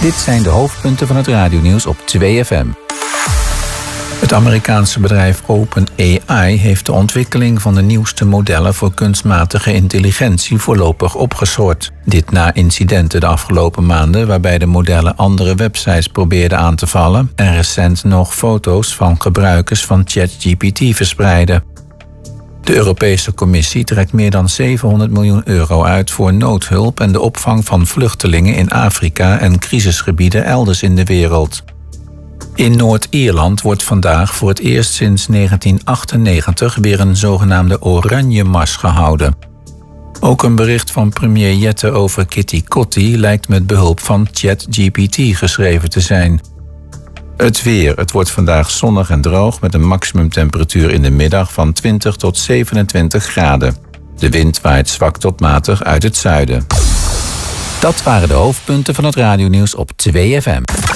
Dit zijn de hoofdpunten van het radionieuws op 2FM. Het Amerikaanse bedrijf OpenAI heeft de ontwikkeling van de nieuwste modellen voor kunstmatige intelligentie voorlopig opgeschort. Dit na incidenten de afgelopen maanden waarbij de modellen andere websites probeerden aan te vallen en recent nog foto's van gebruikers van ChatGPT verspreiden. De Europese Commissie trekt meer dan €700 miljoen uit voor noodhulp en de opvang van vluchtelingen in Afrika en crisisgebieden elders in de wereld. In Noord-Ierland wordt vandaag voor het eerst sinds 1998 weer een zogenaamde Oranje Mars gehouden. Ook een bericht van premier Jette over Kitty Kotti lijkt met behulp van ChatGPT geschreven te zijn. Het weer. Het wordt vandaag zonnig en droog met een maximumtemperatuur in de middag van 20 tot 27 graden. De wind waait zwak tot matig uit het zuiden. Dat waren de hoofdpunten van het radionieuws op 2FM.